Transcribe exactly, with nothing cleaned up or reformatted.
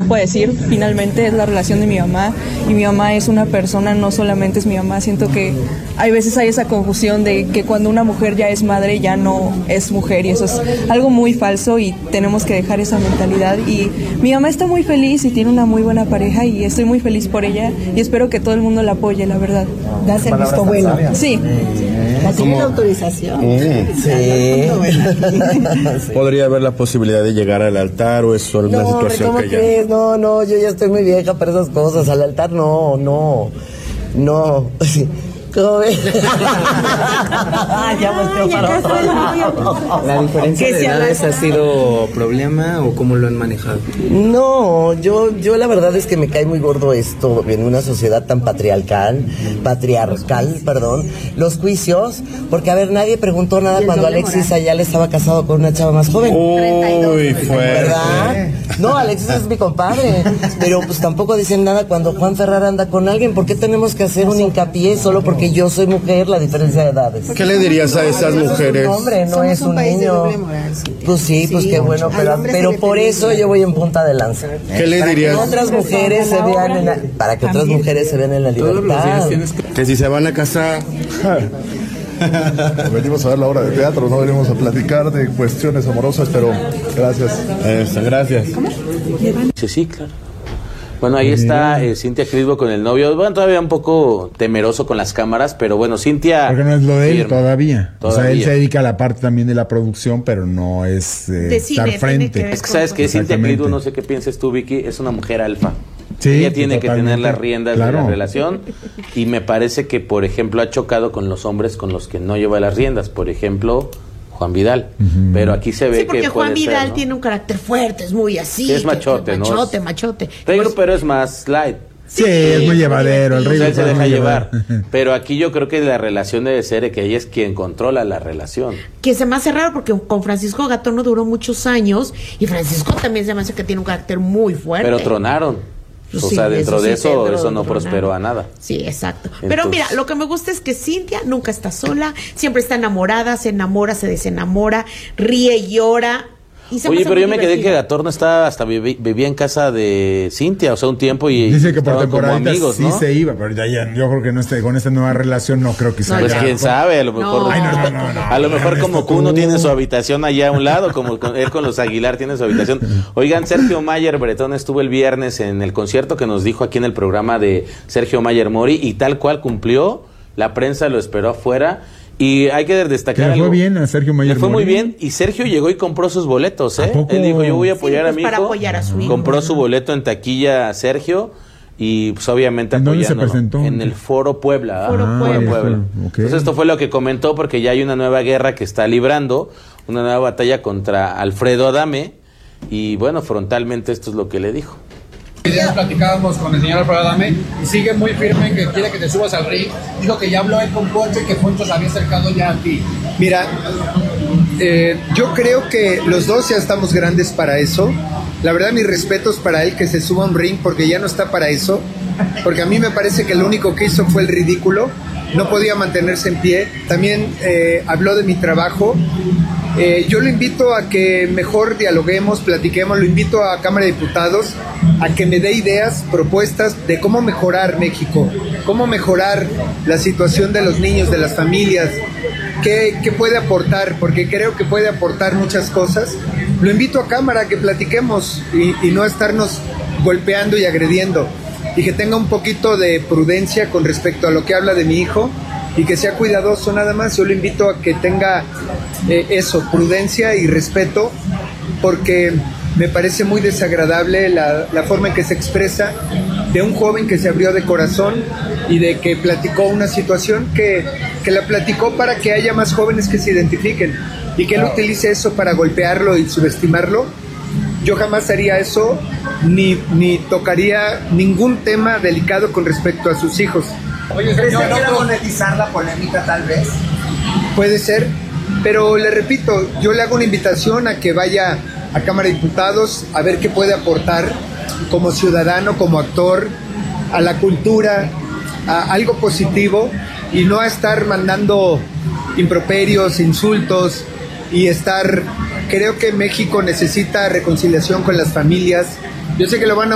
puedo decir, finalmente es la relación de mi mamá, y mi mamá es una persona, no solamente es mi mamá. Siento que hay veces hay esa confusión de que cuando una mujer ya es madre ya no es mujer, y eso es algo muy falso y tenemos que dejar esa mentalidad. Y mi mamá está muy feliz y tiene una muy buena pareja y estoy muy feliz por ella y espero que todo el mundo la apoye, la verdad. ¿Das el visto bueno? Sí. ¿La tiene autorización? Sí. ¿Podría haber la posibilidad de llegar al altar o es solo una no, situación ¿cómo que crees? ya... No, no, yo ya estoy muy vieja para esas cosas. Al altar no, no, no. ¿Cómo ves? Ya me quedo para otro lado. ¿La diferencia de edades ha sido problema o cómo lo han manejado? No, yo, yo la verdad es que me cae muy gordo esto en una sociedad tan patriarcal, patriarcal, perdón, los juicios, porque a ver, nadie preguntó nada cuando Alexis Ayala estaba casado con una chava más joven. Uy, fuerte. ¿Verdad? No, Alexis es mi compadre, pero pues tampoco dicen nada cuando Juan Ferrar anda con alguien. ¿Por qué tenemos que hacer un hincapié solo porque yo soy mujer, la diferencia de edades? ¿Qué le dirías a esas mujeres? Es un hombre, no es un niño. Pues sí, pues qué bueno, pero, pero por eso yo voy en punta de lanza. ¿Qué le dirías? Para que otras mujeres se vean en la, para que otras mujeres se vean en la libertad. Que si se van a casar... Venimos a ver la obra de teatro, no venimos a platicar de cuestiones amorosas, pero gracias. Eso, gracias. ¿Cómo? Sí, sí, claro. Bueno, ahí está eh, Cintia Crisbo con el novio. Bueno, todavía un poco temeroso con las cámaras, pero bueno, Cintia... Porque no es lo de él todavía. todavía. O sea, él se dedica a la parte también de la producción, pero no es eh, estar frente. Es que sabes que Cintia Crisbo, no sé qué pienses tú, Vicky, es una mujer alfa. Sí, ella tiene totalmente. que tener las riendas Claro. de la relación, y me parece que, por ejemplo, ha chocado con los hombres con los que no lleva las riendas. Por ejemplo, Juan Vidal. Uh-huh. Pero aquí se ve sí, porque que Juan puede Vidal ser, ¿no? tiene un carácter fuerte, es muy así. Sí, es machote, que, ¿no? Machote, machote. Pero, pues, pero es más light. Sí, sí, es muy llevadero, el rey. O sea, él se deja llevar. Pero aquí yo creo que la relación debe ser que ella es quien controla la relación. Que se me hace raro porque con Francisco Gatón no duró muchos años, y Francisco también se me hace que tiene un carácter muy fuerte. Pero tronaron. Pues o sí, sea, dentro eso de sí, eso, dentro eso no de prosperó nada. a nada. Sí, exacto. Entonces, pero mira, lo que me gusta es que Cintia nunca está sola, siempre está enamorada, se enamora, se desenamora, ríe, llora. Y se Oye, pasa pero muy yo me quedé divertida. que Gatorno estaba hasta vivi- vivía en casa de Cintia, o sea, un tiempo, y dice que por estaban como temporada amigos, sí ¿no? se iba, pero ya, ya yo creo que no esté, con esta nueva relación no creo que se Pues haya- quién sabe, a lo mejor, No. Ay, no, no, no, no. a lo mejor como Kuno tiene su habitación allá a un lado, como con- él con los Aguilar tiene su habitación. Oigan, Sergio Mayer Bretón estuvo el viernes en el concierto que nos dijo aquí en el programa de Sergio Mayer Mori, y tal cual cumplió, la prensa lo esperó afuera. Y hay que destacar Que le fue algo. bien a Sergio Mayer Le fue muy Mori. bien, y Sergio llegó y compró sus boletos, ¿eh? ¿A poco? Él dijo, yo voy a apoyar Sí, a pues mi para hijo. apoyar a su hijo. Compró su boleto en taquilla Sergio, y pues obviamente ¿En dónde se apoyándolo. presentó? En el Foro Puebla. ¿ah? Foro Ah, Puebla. Puebla. Ok. Entonces esto fue lo que comentó, porque ya hay una nueva guerra que está librando, una nueva batalla contra Alfredo Adame, y bueno, frontalmente esto es lo que le dijo. Ya platicábamos con el señor Alfredo Adame y sigue muy firme que quiere que te subas al ring. Dijo que ya habló él con Poncho y que Poncho se había acercado ya a ti. Mira, eh, yo creo que los dos ya estamos grandes para eso. La verdad, mis respetos para él, que se suba a un ring, porque ya no está para eso. Porque a mí me parece que lo único que hizo fue el ridículo. No podía mantenerse en pie. También eh, habló de mi trabajo. Eh, yo lo invito a que mejor dialoguemos, platiquemos. Lo invito a Cámara de Diputados a que me dé ideas, propuestas de cómo mejorar México, cómo mejorar la situación de los niños, de las familias, qué, qué puede aportar, porque creo que puede aportar muchas cosas. Lo invito a Cámara a que platiquemos y, y no estarnos golpeando y agrediendo, y que tenga un poquito de prudencia con respecto a lo que habla de mi hijo, y que sea cuidadoso nada más. Yo lo invito a que tenga eh, eso, prudencia y respeto, porque me parece muy desagradable la, la forma en que se expresa de un joven que se abrió de corazón y de que platicó una situación que, que la platicó para que haya más jóvenes que se identifiquen, y que él utilice eso para golpearlo y subestimarlo. Yo jamás haría eso, ni, ni tocaría ningún tema delicado con respecto a sus hijos. Oye, ¿Crees que señor, quiera otro- monetizar la polémica tal vez? Puede ser, pero le repito, yo le hago una invitación a que vaya a Cámara de Diputados a ver qué puede aportar como ciudadano, como actor, a la cultura, a algo positivo, y no a estar mandando improperios, insultos, y estar... Creo que México necesita reconciliación con las familias. Yo sé que lo van a